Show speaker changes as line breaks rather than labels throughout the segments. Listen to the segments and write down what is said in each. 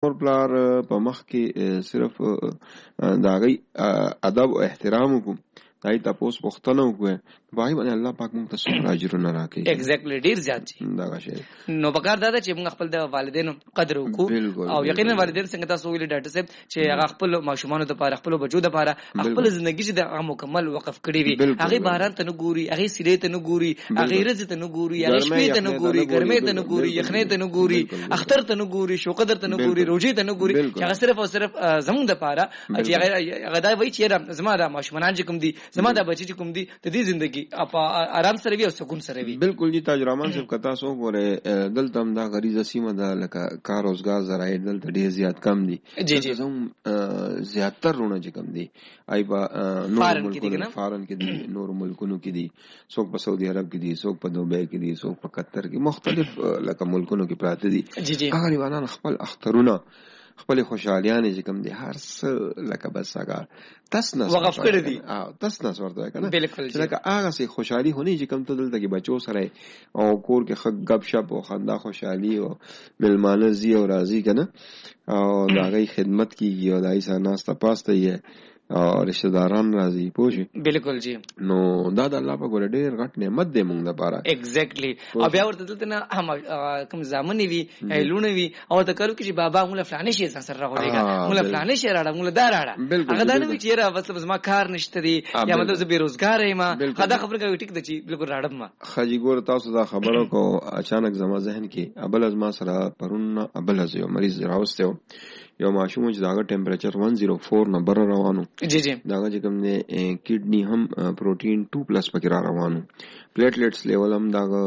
پلار په مخ کې صرف د هغې ادب او احترام وکړو، د هغې تپوس پوښتنه وکړو، په هغې باندې الله پاک موږ ته څومره اجرونه راکوي.
ایگزیکټلی ډېر زیات دي
دغه شی.
نو پکار دا ده چې موږ خپل د والدینو قدر وکړو، او یقینا والدین څنګه تاسو ویلي ډاکټر صاحب چې هغه خپل ماشومانو دپاره خپلو بچو دپاره خپل زندګي چې د هغه مکمل وقف کړې وي، هغې باران ته نه ګوري، هغې سیرې ته نه ګوري، هغې ورځې ته نه ګوري، هغې شپې ته نه ګوري، ګرمۍ ته نه ګوري، یخنۍ ته نه ګوري، اختر ته نه ګوري، شوقدر ته نه ګوري، روژې ته نه ګوري، چې هغه صرف او صرف زموږ دپاره چې هغه دا وایي چې یاره زما دا ماشومان چې کوم دي، زما دا بچي چې کوم دي، د دې زندګي په آرام سره وي او سکون سره وي.
بالکل جی تاج رحمان صاحب که تاسو وګورئ دلته هم دا غریزه سیمه ده، لکه کار روزګار ذرایع دلته ډېر زیات کم دي.
جی جی
زیاتر رونه چې کم دي ای په نور ملکونو، فارن کې دي، نور ملکونو کې دي، څوک په سعودي عرب کې دي، څوک په دوبۍ کې دي، څوک په قطر کې، مختلف لکه ملکونو کې پراته دي. هغه غریبانان خپل اخترونه، خپل خوشحالیانې چې کوم دي، هر څه لکه بس هغه تس نس
وقف کړی دي،
تس نس ورته کنه.
بالکل
لکه هغه سي خوشحالي هونی چې کوم ته دلته کې بچو سره او کور کې خګ غب شپ او خندا خوشحالي او ملمانه زی او راضي کنه، او دا غي خدمت کیږي او دای سره ناسته پاسته یې او رشتہ داران راځي پوجي.
بالکل جی.
نو دا د الله په ګوره ډېر غټ نعمت دی موږ لپاره.
ایگزیکټلی. او بیا ورته دلته نه کوم ځامنې وي، لونه وي، او ته کارو کې چې بابا موږ فلانه شي سره راغولېګا، موږ فلانه شي راړه، موږ دا راړه، هغه دا نه وي چې را مطلب زما کار نشته دی یا مطلب زه بیروزګار یم، دا خبره کوي ټیک ده چې بالکل راړم ما. خجی
ګور تاسو دا خبرو کو اچانک زما ذهن کې ابل از ما سره پرون ابل از یو مریض راوستو، یو ماشوم چې داغه ټمپریچر 104 نه بر روانو.
جی جی.
داغه چې کوم نه کډنی هم پروتین 2+ پکې را روانو، پلیټلیټس لیول هم داغه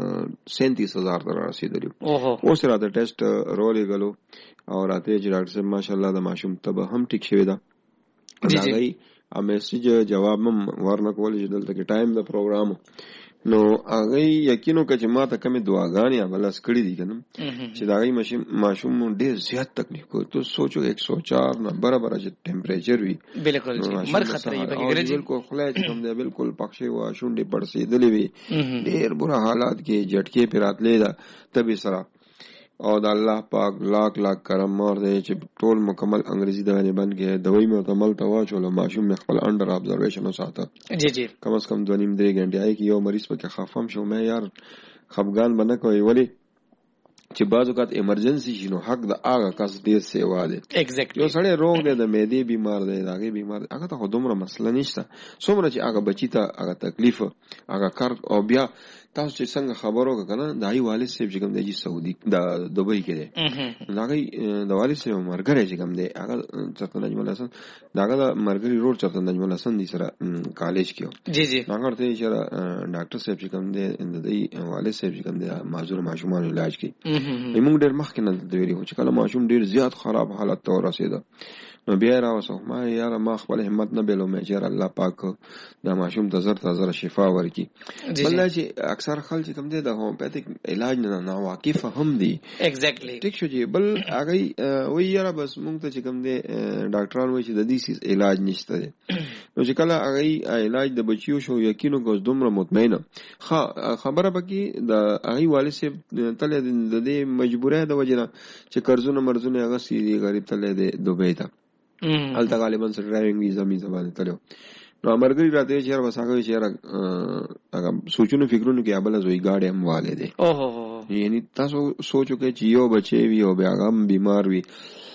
37000 تر رسیدلی. اوس راته ټیسټ رولې غلو او راته چې ډاکټر صاحب ماشاءالله د ماشوم تبه هم ټیک شوی دا. داغه ا میسج جواب هم ورنکول چې دلته کې ټایم د پروګرام نو هغه یقینو چې ما ته کومه دعاګانې بلس کړې دي کنه چې دا غي ماشوم ډېر زیات تکلیف کوي. تو سوچو 104 نه برابر چې ټمپریچر وي،
بالکل مر خطر یې بګیږي،
بالکل خلای چې کوم دی بالکل پښې وا شونډې پړسېدلې وي، ډېر بره حالات کې جټکې پیراتلې ده تبي سره. او د الله پاک لاک لاک کرم مار دی چې ټول مکمل انګریزي دغه بند کې دوی معتمل تواچول ماشوم خپل انډر ابزرویشن وساته.
جی جی.
کم از کم 2.5 غنټه آی کې یو مریض پکې خفم شو. مې یار خفغان بنه کوي ولی چې بعض اوقات ایمرجنسي شي نو حق د هغه کس ډیر سیوا دی.
ایگزیکټلی.
یو سړی روغ دی د معدې بیمار دی، داغه بیمار دی، هغه ته خو دومره مسله نشته څومره چې هغه بچی ته هغه تکلیف هغه کار. او بیا تاسو چې څنګه خبرو کنه دای والد صاحب چې کوم دی سعودي د دوبۍ کې دی، داغه د والد صاحب مرګره چې کوم دی هغه چرته نجم الحسن داغه د مرګري روډ چرته نجم الحسن دي سره کالج کې.
جی جی.
هغه ته چې ډاکټر صاحب چې کوم دی د والد صاحب چې کوم دی معذور ماشومان علاج کوي. موږ ډېر مخکې نه د ویلي چې کله ماشوم ډېر زیات خراب حالت ته ورسېده نو بیا راوسو ما یاره ما خپل همت نه بیلو مې چې الله پاک دا ماشوم ته زر شفا ورکړي. بل چې اکثر خلک کوم دي د هومیوپیتیک علاج نه واقف هم دي.
ایگزیکټلی.
ټیک شو جی. بل هغه وی یاره بس موږ ته چې کوم دي ډاکټران وایي چې د دې سیس علاج نشته دي. نو چې کله هغه علاج د بچیو شو یقینو کوز دومره مطمئنه خبره پکې د هغه والد صاحب تل د دې مجبورې د وجنه چې قرضونه مرزونه هغه سي غریب تل د دوبۍ ته الته غالبا سره ډرایوینګ ویزا می زبانه تلو. نو امرګری راته چې وساګوي چې هغه سوچونو فکرونو کې ابل زوی گاډي هم والے دي. اوه یعنی تاسو سوچو کې چې یو بچي وي او بیا هم بیمار وي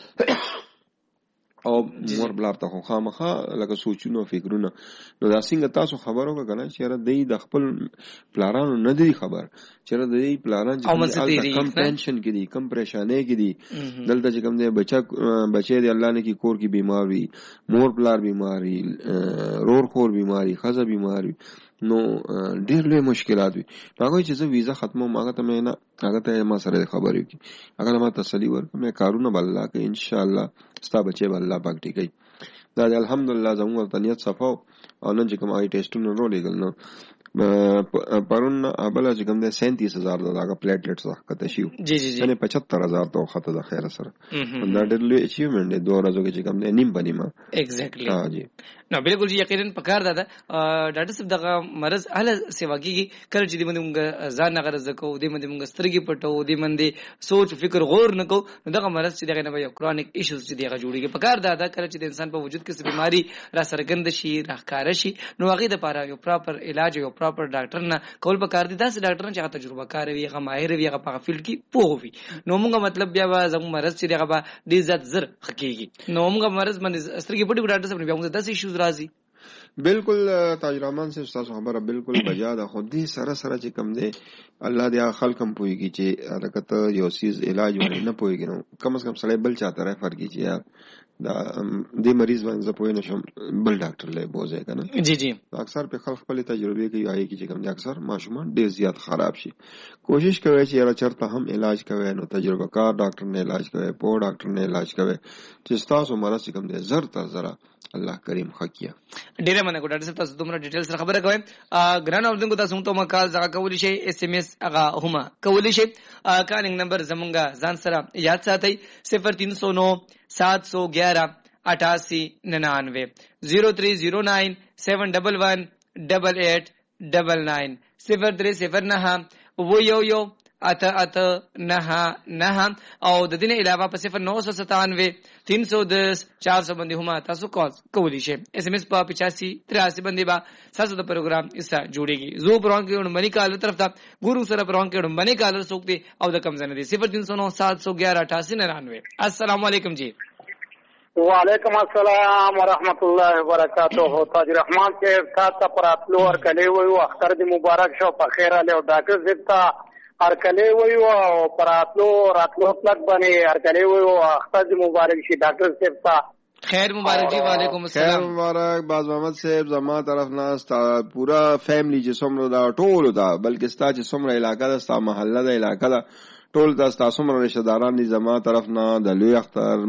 او مور بلار ته خو خامخا لکه سوچونو فکرونه. نو دا څنګه تاسو خبرو کنه چې را دی د خپل پلانونو نه دی خبر چې را دی پلان چې کم ټینشن کې دي، کم پریشانې کې دي. دلته چې کوم دی بچي دی الله نه کی کور کې بیمار وي، مور بلار بیماری، رور خور بیماری، خزه بیماری، نو ډېر لوی مشکلات وي. هغه چې زه ویزا ختمه ماغه ته مې نه هغه ته ما سره خبرې کی هغه ما تسلی ورکړه مې کارونه بل الله کې ان شاء الله ستا بچي بل الله پاک ټیکي. دا الحمدلله زموږ ته نیت صفاو او نن چې کوم آی ټیسټونه رولېګل نو پرون ابل چې کوم ده 37000 دغه پلیټلیټس راکته شي
جی جی جی
یعنی 75000 ته خطه د خیر سره دا ډېر لوی اچیومنت دی 2 ورځو کې چې کوم ده نیم بنیما
ایگزیکټلی
ها جی
نو بالکل جی یقینا پکار ده ډاکټر صاحب دغه مرز اهل سیوا کیږي کله چې موږ ځان نه غرض کو دې موږ سترګې پټو دې باندې سوچ فکر غور نه کو دغه مرز چې دغه نه یو کرونیک ایشوز چې دغه جوړیږي پکار ده کله چې د انسان په وجود کې څه بیماری را سرګند شي راخکار شي نو هغه د لپاره یو پراپر علاج یو پراپر ډاکټر نه کول پکار دي داسې ډاکټر چې تجربه کار وي هغه ماهر وي هغه په فیلډ کې پوه وي نو موږ مطلب بیا زموږ مرز چې دغه د عزت زر حقيقي نو موږ مرز باندې سترګې پټي ډاکټر صاحب بیا موږ داسې ایشوز راځي
بالکل تاجرمان سے تاسو خبره بالکل بجا ده خو دې سره سره چې کم دی الله دې خلک هم پويږي چې حرکت یو سیز علاج ورنه نه پويږي نو کم از کم سړی بل چاته ريفر کیږي یا دا دې مریض باندې زه پوه نه شم بل ډاکټر له بوزه کنه
جی جی
اکثر په خلک خپل تجربه کوي آی کی چې کم دي اکثر ماشومان ډیر زیات خراب شي کوشش کوي چې یاره چرته هم علاج کوي نو تجربه کار ډاکټر نه علاج کوي پوه ډاکټر نه علاج کوي چې تاسو مرز کم دي زر تر زرا الله کریم خکیا
ډیره مننه ډاکټر صاحب تاسو دومره ډیټیلز سره خبره کوئ ګران اوردونکو تاسو ته مکال ځکه کولی شي اس ام اس هغه هم کولی شي کالینګ نمبر زمونږه ځان سره یاد ساتئ 0309 711 8899 0309 711 8899 0309 ویو اته نه او د دې نه علاوه په 0997 310 400 باندې هم تاسو کال کولی شئ اس ام اس په 8583 باندې با تاسو د پروګرام حصہ جوړیږي زو پرون کې ونمنی کال طرف ته ګورو سره پرون کې ونمنی کال سوکتي او د کم زنه دي 0309 711 8899 السلام علیکم جی
وعلیکم السلام ورحمۃ اللہ وبرکاتہ تاج رحمان کے تاسو پر اتلو اور کلی وی اختر دی مبارک شو په خیر له ډاکټر زتا اور کلی وی او پر اتلو راتلو تک بنی اور کلی وی اختر دی مبارک شي ډاکټر زتا
خیر مبارک جی وعلیکم السلام
خیر مبارک باز محمد صاحب زما طرف نه پورا فیملی چې څومره دا ټول دا بلکې ستا چې څومره علاقہ دا ستا محله دا علاقہ دا ټول تاسو مر رشتہ داران دي زما طرف نه د لوی اختر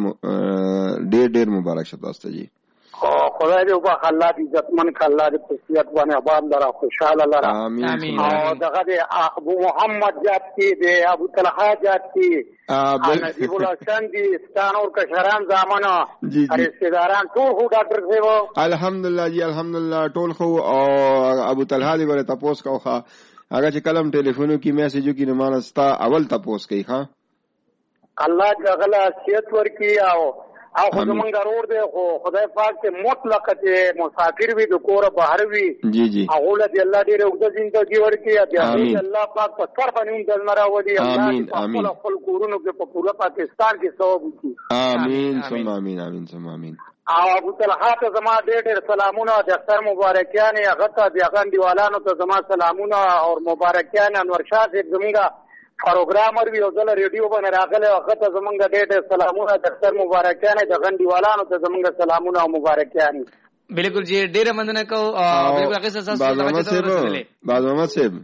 ډېر مبارک شه تاسو جی
خدای دې په الله دې عزتمن الله دې په صحت باندې آباد لرا خوشاله لرا
امين
او دغه دې ابو محمد جات کې دې ابو طلحه جات کې نصیب الحسن دې ستانور کشران زمانہ رشتہ داران ټول خو ډاکټر صاحب
الحمدلله جی الحمدلله ټول خو او ابو طلحه دې ور تاسو کوخه هغه چې کلم ټلیفونو کې میسجو کې نمانه ستا اول تاسو کوي ها
الله دغه صحت ورکی او زمونږ ضرور دی خو خدای پاک ته مطلق ته مسافر وي د کور بهر وي
جی جی
هغه دې الله دې وګړي زندگی ورکی دې الله پاک په سر باندې دل نراوي الله امين خپل کورونو کې په پوره پاکستان کې ثواب وکړي
امين ثم امين امين ثم امين
او ابو طلحه ته زما ډېر سلامونه د اختر مبارکیان هغه ته د غندیوالانو ته زما سلامونه او مبارکیان انور شاه صاحب زمونږه پروګرامر وی او زله ریډیو باندې راغله هغه ته زمونږه ډېر سلامونه د اختر مبارکیان د غندیوالانو ته زمونږه سلامونه او مبارکیان
بالکل جی ډېر مننه کو بالکل هغه سره
باز محمد صاحب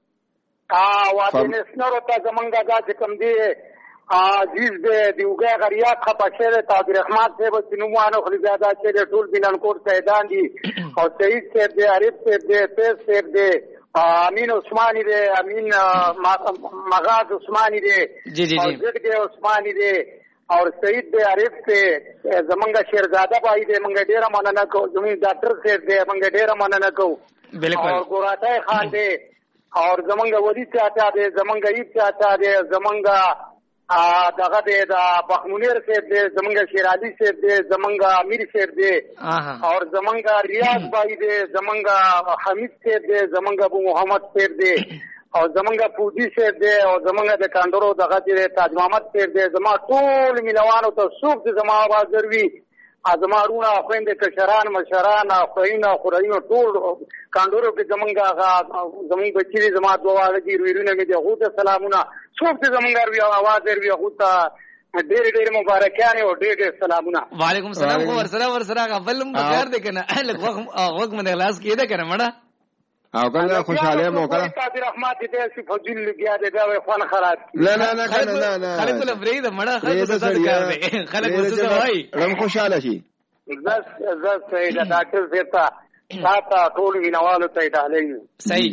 واده نسنور ته زمونږه دا کوم دی عزیز دې دیوګه غریا خپشه تاج رحمان صاحب سنوانو خلیزاده چې ټول بلانکوټ سیدان دي او سعید صاحب دې عارف صاحب دې فیض صاحب دې امین عثماني دې امین مغاز عثماني دې
جی جی جی
دې عثماني دې اور سعید دې عارف دې زمونږه شیرزاده بھائی دې مونږ ډېر مننه کو زمونږ ډاکټر صاحب دې مونږ ډېر مننه کو
بالکل
اور ګوراټای خان دې اور زمونږه ولی چاچا دې زمونږه ایب چاچا دې زمونږه دغه دې دا بخمونیر صاحب دې زمونږ شیرازي صاحب دې زمونږ امیر صاحب دې اور زمونږ ریاض بھائی دې زمونږ حمید صاحب دې زمونږ ابو محمد صاحب دې او زمونږ فوجي صاحب دې او زمونږ د کاندورو دغه دې تاج محمد صاحب دې زما ټول مینوانو ته څوک دې زما आवाज دروي ازمارونه خويند کشران مشران خوینه خورینه ټول کاندورو کې زمونږ بچی زما دواله دي ویرونه مې دې غوته سلامونه څوک دې زمونږ ورو आवाज دروي غوته ډېر مبارکانه او ډېر سلامونه
وعلیکم السلام ورسره غفلم بغیر دې کنه لږ وخت من اخلاص کېده کنه مړه
او کله خوشاله مو کړه
تاج رحمت دې سی فضل لګیا دې دا خوان خراب
نه
خلک له فرید مړه خلک څه کار دي خلک څه وای
رم خوشاله شي
زس سید ډاکټر زتا تاسو ټول وینوالو ته ډالۍ
صحیح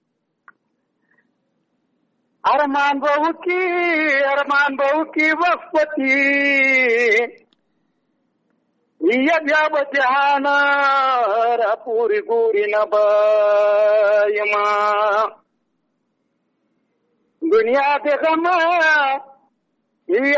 ارمان بہو کی وقفتی یا بیا بجهان را پوری ګوري نبایما دنیا د غم